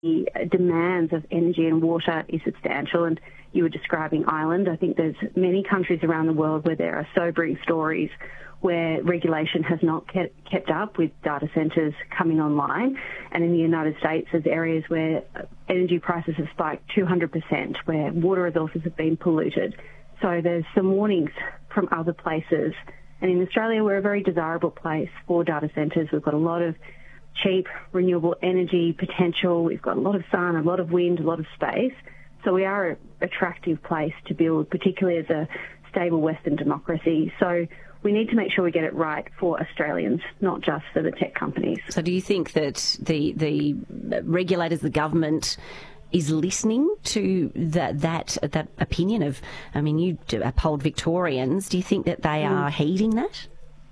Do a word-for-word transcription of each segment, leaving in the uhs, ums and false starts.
the demands of energy and water is substantial. And you were describing Ireland. I think there's many countries around the world where there are sobering stories where regulation has not kept, kept up with data centres coming online. And in the United States, there's areas where energy prices have spiked two hundred percent, where water resources have been polluted. So there's some warnings from other places. And in Australia, we're a very desirable place for data centres. We've got a lot of cheap renewable energy potential. We've got a lot of sun, a lot of wind, a lot of space. So we are an attractive place to build, particularly as a stable Western democracy. So we need to make sure we get it right for Australians, not just for the tech companies. So do you think that the the regulators, the government, is listening to that that that opinion of, I mean, you polled Victorians. Do you think that they are mm. heeding that?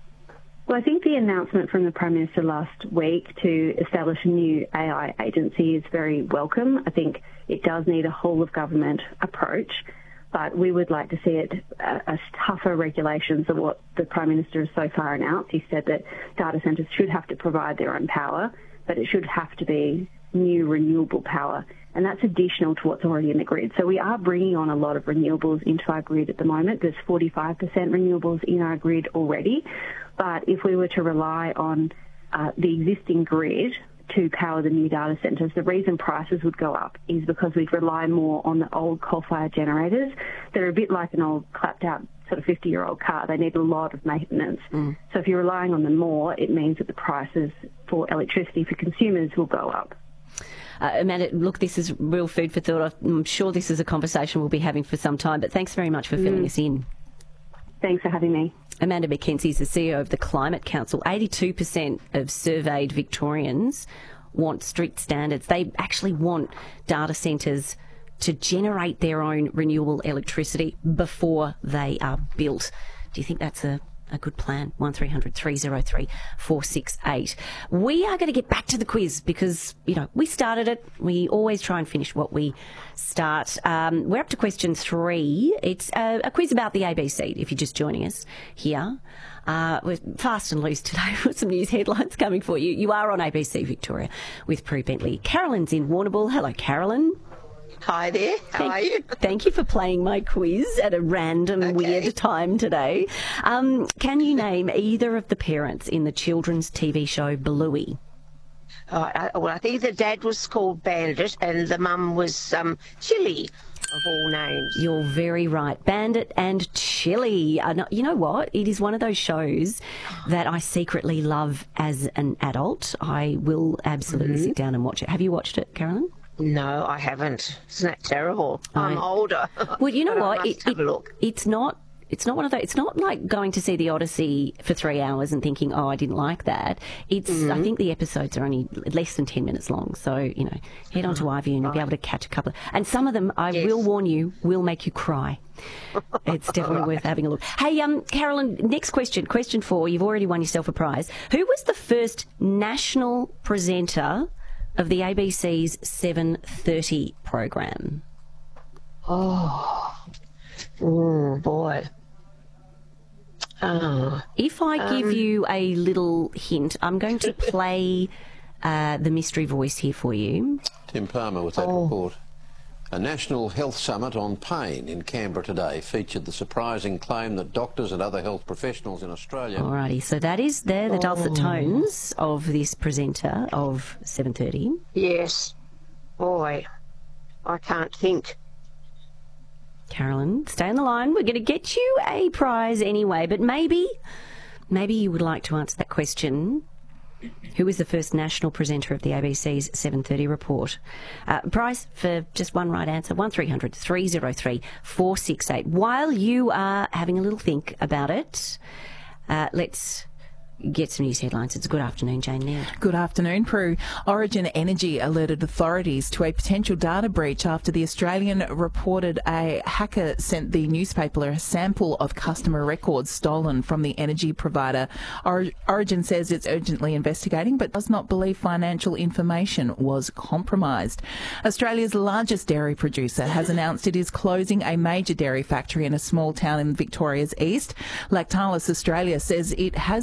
Well, I think the announcement from the Prime Minister last week to establish a new A I agency is very welcome. I think it does need a whole-of-government approach, but we would like to see it uh, as tougher regulations than what the Prime Minister has so far announced. He said that data centres should have to provide their own power, but it should have to be new renewable power, and that's additional to what's already in the grid. So we are bringing on a lot of renewables into our grid at the moment. There's forty-five percent renewables in our grid already, but if we were to rely on uh, the existing grid to power the new data centres, the reason prices would go up is because we'd rely more on the old coal-fired generators. They're a bit like an old clapped-out sort of fifty-year-old car. They need a lot of maintenance. Mm. So if you're relying on them more, it means that the prices for electricity for consumers will go up. Uh, Amanda, look, this is real food for thought. I'm sure this is a conversation we'll be having for some time, but thanks very much for filling mm. us in. Thanks for having me. Amanda McKenzie is the C E O of the Climate Council. eighty-two percent of surveyed Victorians want strict standards. They actually want data centres to generate their own renewable electricity before they are built. Do you think that's a A good plan? one three hundred three oh three four six eight. We are going to get back to the quiz because, you know, we started it. We always try and finish what we start. Um, we're up to question three. It's a, a quiz about the A B C, if you're just joining us here. Uh, we're fast and loose today with some news headlines coming for you. You are on A B C Victoria with Prue Bentley. Carolyn's in Warrnambool. Hello, Carolyn. Hi there, how thank, are you? Thank you for playing my quiz at a random, okay. weird time today. Um, can you name either of the parents in the children's T V show Bluey? Oh, I, well, I think the dad was called Bandit and the mum was um, Chili, of all names. You're very right. Bandit and Chili. Uh, no, you know what? It is one of those shows that I secretly love as an adult. I will absolutely mm-hmm. sit down and watch it. Have you watched it, Carolyn? No, I haven't. Isn't that terrible? I'm I, older. Well, you know what? It, it, look. It's not. It's not one of those. It's not like going to see the Odyssey for three hours and thinking, "Oh, I didn't like that." It's. Mm-hmm. I think the episodes are only less than ten minutes long, so you know, head on to iView and you'll right. be able to catch a couple. Of, and some of them, I yes. will warn you, will make you cry. It's definitely right. worth having a look. Hey, um, Carolyn, next question. Question four. You've already won yourself a prize. Who was the first national presenter of the A B C's seven thirty program? Oh, mm, boy. Oh, if I um, give you a little hint, I'm going to play uh, the mystery voice here for you. Tim Palmer with that oh. report. A National Health Summit on Pain in Canberra today featured the surprising claim that doctors and other health professionals in Australia... Alrighty, so that is there, the dulcet tones of this presenter of seven thirty. Yes. Boy, I can't think. Carolyn, stay on the line. We're going to get you a prize anyway, but maybe, maybe you would like to answer that question. Who was the first national presenter of the A B C's seven thirty report? Uh, prize for just one right answer, one three hundred three oh three four six eight. While you are having a little think about it, uh, let's get some news headlines. It's a good afternoon, Jane Neal. Good afternoon, Prue. Origin Energy alerted authorities to a potential data breach after the Australian reported a hacker sent the newspaper a sample of customer records stolen from the energy provider. Or- Origin says it's urgently investigating but does not believe financial information was compromised. Australia's largest dairy producer has announced it is closing a major dairy factory in a small town in Victoria's east. Lactalis Australia says it has decided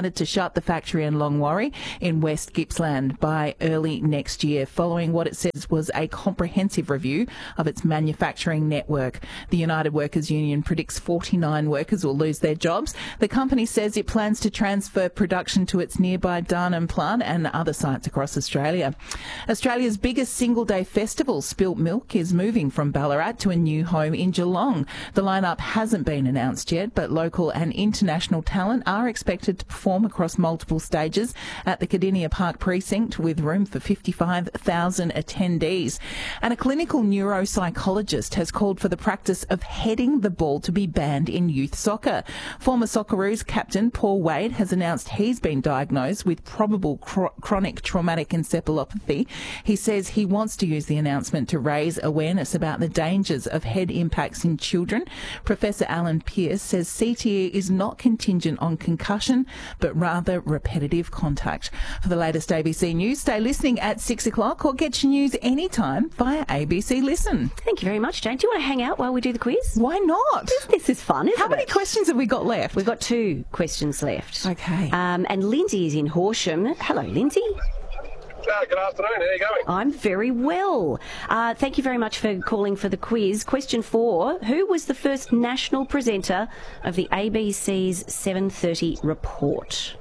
decided to shut the factory in Longwarry in West Gippsland by early next year, following what it says was a comprehensive review of its manufacturing network. The United Workers Union predicts forty-nine workers will lose their jobs. The company says it plans to transfer production to its nearby Darnham plant and other sites across Australia. Australia's biggest single-day festival, Spilt Milk, is moving from Ballarat to a new home in Geelong. The lineup hasn't been announced yet, but local and international talent are expected to perform across multiple stages at the Cardinia Park precinct, with room for fifty-five thousand attendees. And a clinical neuropsychologist has called for the practice of heading the ball to be banned in youth soccer. Former Socceroos captain Paul Wade has announced he's been diagnosed with probable cr- chronic traumatic encephalopathy. He says he wants to use the announcement to raise awareness about the dangers of head impacts in children. Professor Alan Pearce says C T E is not contingent on concussion, but rather repetitive contact. For the latest A B C News, stay listening at six o'clock or get your news anytime via A B C Listen. Thank you very much, Jane. Do you want to hang out while we do the quiz? Why not? This, this is fun, isn't How many it? questions have we got left? We've got two questions left. Okay. Um, and Lindsay is in Horsham. Hello, Lindsay. Uh, good afternoon. How are you going? I'm very well. Uh, thank you very much for calling for the quiz. Question four. Who was the first national presenter of the A B C's seven thirty report?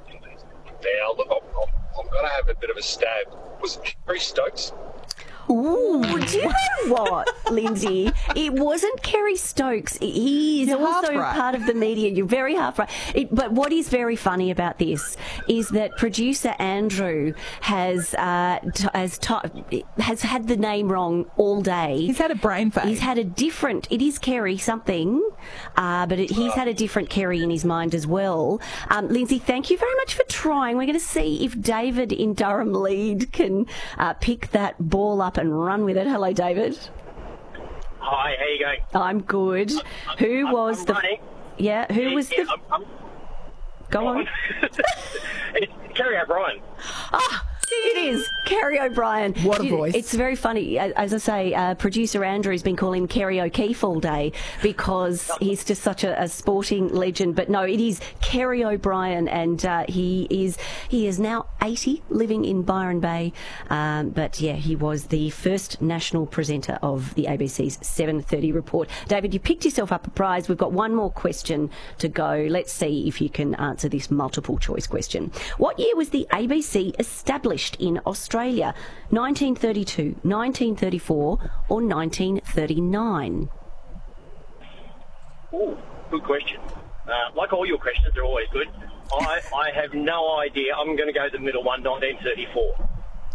Now, look, I'm, I'm, I'm going to have a bit of a stab. Was it Kerry Stokes? Ooh, do you know what, Lindsay? It wasn't Kerry Stokes. He is You're also half right. part of the media. You're very half right. It, but what is very funny about this is that producer Andrew has uh, t- has, t- has had the name wrong all day. He's had a brain fade. He's had a different, it is Kerry something, uh, but it, he's had a different Kerry in his mind as well. Um, Lindsay, thank you very much for trying. We're going to see if David in Durham Lead can uh, pick that ball up and run with it. Hello, David. Hi, how you going? I'm good. I'm, who I'm, was I'm the... running. Yeah, who Yeah, was yeah, the... I'm, I'm, Go on. It's Kerry O'Brien. Ah, it is Kerry O'Brien. What a You- voice. It's very funny. As I say, uh, producer Andrew's been calling him Kerry O'Keefe all day because he's just such a, a sporting legend. But no, it is Kerry O'Brien, and uh, he is he is now eighty, living in Byron Bay. Um, but yeah, he was the first national presenter of the A B C's seven thirty report. David, you picked yourself up a prize. We've got one more question to go. Let's see if you can answer this multiple choice question. What year was the A B C established in Australia? nineteen thirty-two, nineteen thirty-four or nineteen thirty-nine? Ooh, good question. Uh, like all your questions, they're always good. I, I have no idea. I'm going to go the middle one, nineteen thirty-four.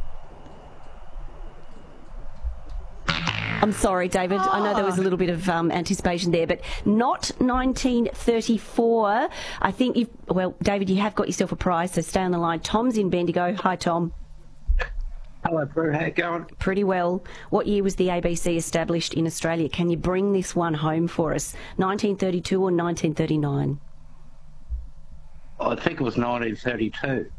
I'm sorry, David. I know there was a little bit of um, anticipation there, but not nineteen thirty-four. I think you've... Well, David, you have got yourself a prize, so stay on the line. Tom's in Bendigo. Hi, Tom. Hello, Prue. How you going? Pretty well. What year was the A B C established in Australia? Can you bring this one home for us? nineteen thirty-two or nineteen thirty-nine? I think it was nineteen thirty-two.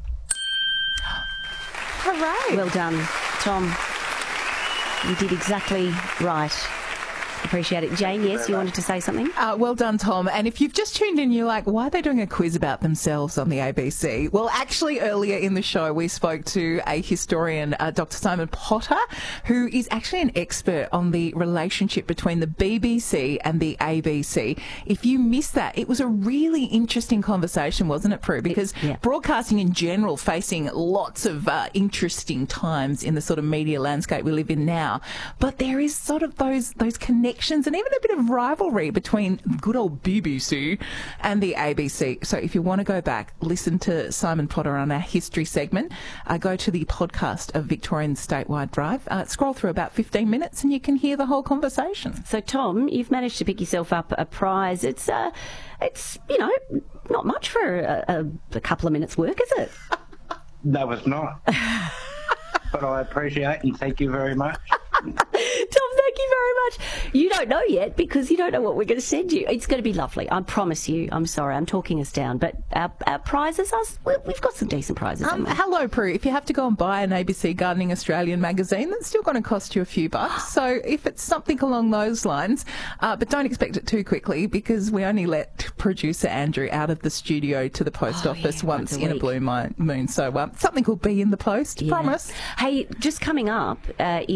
Hooray. Well done, Tom. You did exactly right. Appreciate it. Jane, yes, you wanted to say something? Uh, well done, Tom. And if you've just tuned in, you're like, why are they doing a quiz about themselves on the A B C? Well, actually, earlier in the show, we spoke to a historian, uh, Doctor Simon Potter, who is actually an expert on the relationship between the B B C and the A B C. If you missed that, it was a really interesting conversation, wasn't it, Prue? Because yeah. broadcasting in general facing lots of uh, interesting times in the sort of media landscape we live in now. But there is sort of those those connections and even a bit of rivalry between good old B B C and the A B C. So if you want to go back, listen to Simon Potter on our history segment, uh, go to the podcast of Victorian Statewide Drive, uh, scroll through about fifteen minutes and you can hear the whole conversation. So, Tom, you've managed to pick yourself up a prize. It's, uh, it's you know, not much for a, a, a couple of minutes' work, is it? No, it's not. But I appreciate and thank you very much. Tom, thank you very what? You don't know yet because you don't know what we're going to send you. It's going to be lovely. I promise you. I'm sorry. I'm talking us down. But our, our prizes, us, we've got some decent prizes. Um, hello, Prue. If you have to go and buy an A B C Gardening Australian magazine, that's still going to cost you a few bucks. So if it's something along those lines, uh, but don't expect it too quickly because we only let producer Andrew out of the studio to the post oh, office yeah, once, once a in week. a blue moon. So uh, something will be in the post, yeah. promise. Hey, just coming up uh,